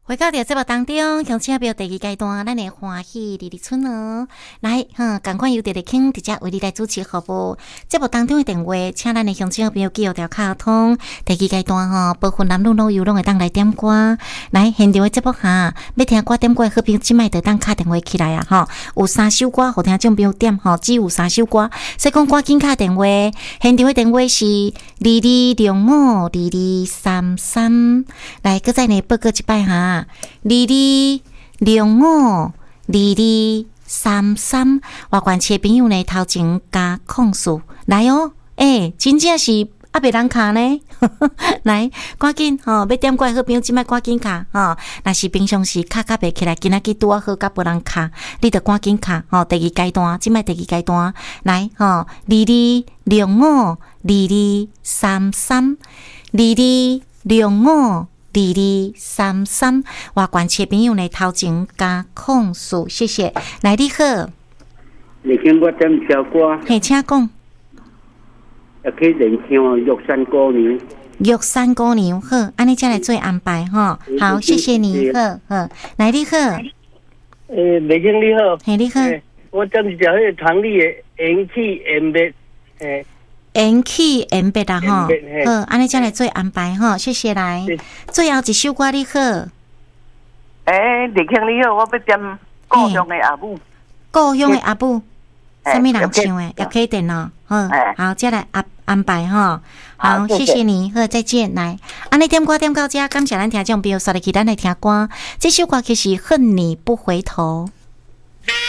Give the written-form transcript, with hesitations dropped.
回到节目当中，乡亲朋友第二阶段，咱的欢喜丽丽村哦，来，赶快由弟弟卿直接为你来主持服务。节目当中的电话，请咱的乡亲朋友记号条卡通。第二阶段部分男女老幼拢会当来点歌。来，现场的节目下，要听歌点歌，好朋友即摆就当打电话起来啊！有3首歌，好听众朋友点只有3首歌。所以讲赶紧打电话，现场的电话是22052233。来，搁再呢报告一摆哈。22052233，外县市的朋友呢，头前加控诉来哦，真正是还袂人卡呢，来赶紧要点歌好朋友，即摆赶紧卡若是平常时卡袂起来，今仔日拄好甲无人卡，你着赶紧卡第二阶段，即摆第二阶段来22052233，22052233，外县市朋友呢头前加控诉，谢谢。来，你好， 你听我点小歌， 嘿，请讲。 也可以聆听玉山姑娘。 玉山姑娘，好，安尼才来做安排好，谢谢你，好，来，你好。 美卿你好， 嘿，你好。 我点一条迄个唐丽的缘起缘灭， 缘起缘灭啦，好，安尼才来做安排谢谢来。最后一首歌你好。 李卿你好，我要点故乡的阿母。 故乡的阿母，什么人唱的？也可以点哦。好，再来安排好，谢谢你，好，再见。来，安尼点歌点到这，感谢咱听众朋友刷入去咱来听歌。这首歌其实恨你不回头。